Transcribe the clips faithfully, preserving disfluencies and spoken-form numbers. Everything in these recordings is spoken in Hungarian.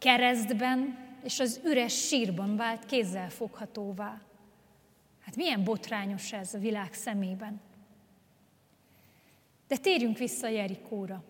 keresztben és az üres sírban vált kézzelfoghatóvá. Hát milyen botrányos ez a világ szemében. De térjünk vissza Jerikóra.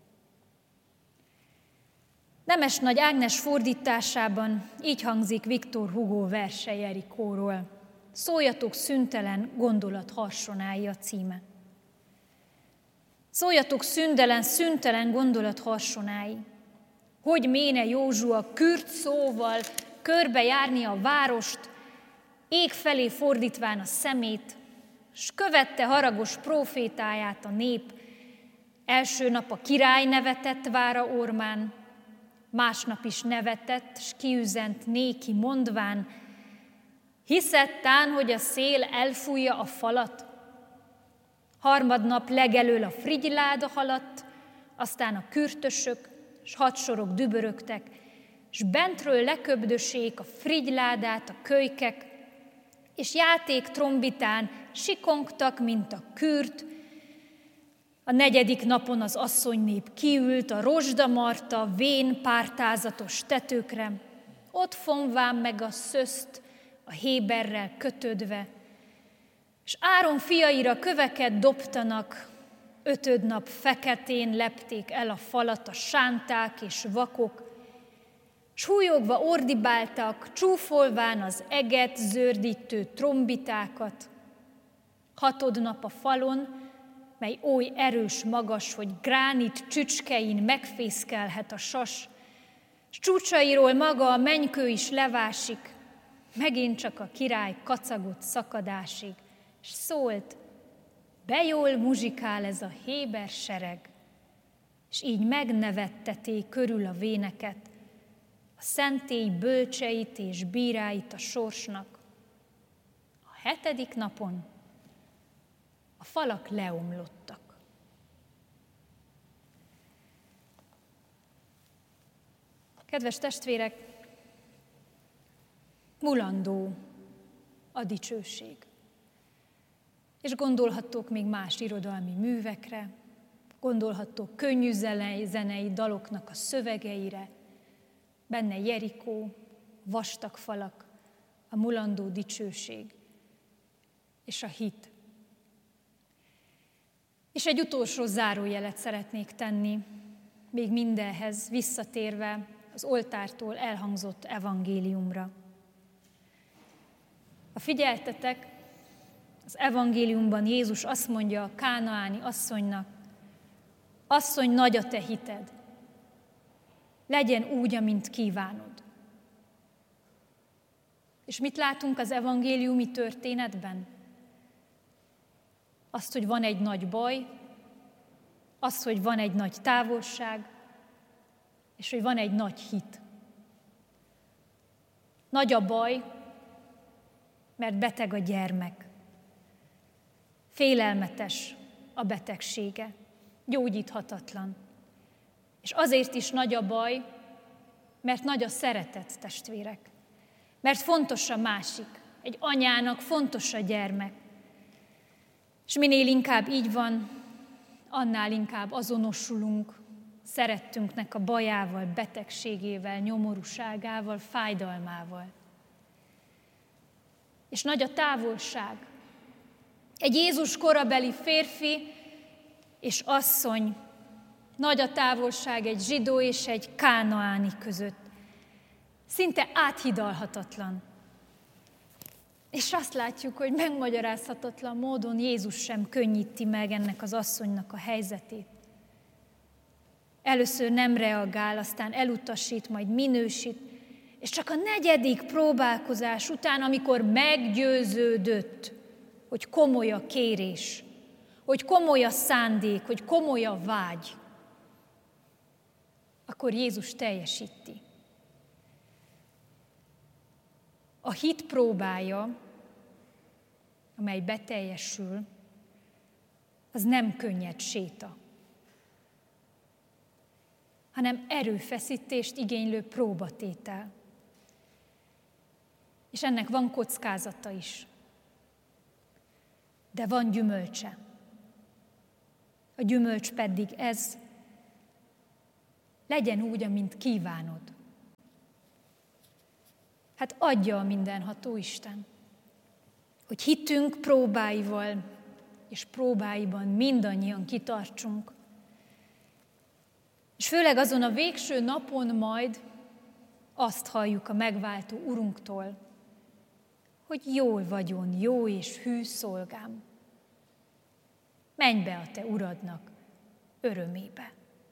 Nemes Nagy Ágnes fordításában így hangzik Victor Hugo verse Jerikóról. Szóljatok szüntelen gondolat harsonái a címe. Szóljatok szüntelen, szüntelen gondolat harsonái. Hogy méne Józsua kürt szóval körbejárni a várost, ég felé fordítván a szemét, s követte haragos prófétáját a nép. Első nap a király nevetett vára ormán, másnap is nevetett, s kiüzent néki mondván, hiszed tán, hogy a szél elfújja a falat? Harmadnap legelől a frigyláda haladt, aztán a kürtösök, s hadsorok dübörögtek, s bentről leköbdösék a frigyládát a kölykek, és játék trombitán sikongtak, mint a kürt. A negyedik napon az asszonynép kiült a rozsdamarta vén pártázatos tetőkre, ott fonván meg a szöszt a héberrel kötödve, s Áron fiaira köveket dobtanak, ötödnap feketén lepték el a falat a sánták és vakok, s húlyogva ordibáltak, csúfolván az eget zördítő trombitákat. Hatodnap a falon, mely oly erős magas, hogy gránit csücskein megfészkelhet a sas, s csúcsairól maga a mennykő is levásik, megint csak a király kacagott szakadásig, s szólt, be jól muzsikál ez a héber sereg, és így megnevetteték körül a véneket, a szentély bölcseit és bíráit a sorsnak. A hetedik napon a falak leomlottak. Kedves testvérek, mulandó a dicsőség. És gondolhattok még más irodalmi művekre, gondolhattok könnyű zenei daloknak a szövegeire, benne Jerikó, vastag falak, a mulandó dicsőség és a hit. És egy utolsó zárójelet szeretnék tenni, még mindenhez visszatérve az oltártól elhangzott evangéliumra. Ha figyeltetek, az evangéliumban Jézus azt mondja a kánaáni asszonynak, asszony, nagy a te hited, legyen úgy, amint kívánod. És mit látunk az evangéliumi történetben? Azt, hogy van egy nagy baj, azt, hogy van egy nagy távolság, és hogy van egy nagy hit. Nagy a baj, mert beteg a gyermek. Félelmetes a betegsége, gyógyíthatatlan. És azért is nagy a baj, mert nagy a szeretet, testvérek. Mert fontos a másik. Egy anyának fontos a gyermek. És minél inkább így van, annál inkább azonosulunk szerettünknek a bajával, betegségével, nyomorúságával, fájdalmával. És nagy a távolság. Egy Jézus korabeli férfi és asszony, nagy a távolság egy zsidó és egy kánaáni között. Szinte áthidalhatatlan. És azt látjuk, hogy megmagyarázhatatlan módon Jézus sem könnyíti meg ennek az asszonynak a helyzetét. Először nem reagál, aztán elutasít, majd minősít, és csak a negyedik próbálkozás után, amikor meggyőződött, hogy komoly a kérés, hogy komoly a szándék, hogy komoly a vágy, akkor Jézus teljesíti. A hit próbája, amely beteljesül, az nem könnyed séta, hanem erőfeszítést igénylő próbatétel. És ennek van kockázata is, de van gyümölcse. A gyümölcs pedig ez, legyen úgy, amint kívánod. Hát adja a mindenható Isten, hogy hitünk próbáival és próbáiban mindannyian kitartsunk. És főleg azon a végső napon majd azt halljuk a megváltó Urunktól, hogy jól vagyon, jó és hű szolgám. Menj be a te Uradnak örömébe.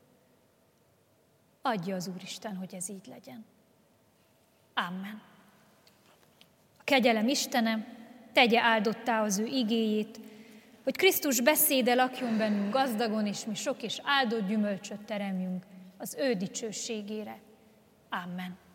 Adja az Úristen, hogy ez így legyen. Amen. A kegyelem Istene tegye áldottá az ő igéjét, hogy Krisztus beszéde lakjon bennünk gazdagon, és mi sok és áldott gyümölcsöt teremjünk az ő dicsőségére. Amen.